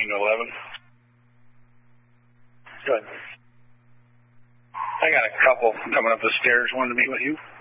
11. Good. I got a couple coming up the stairs wanting to meet with you.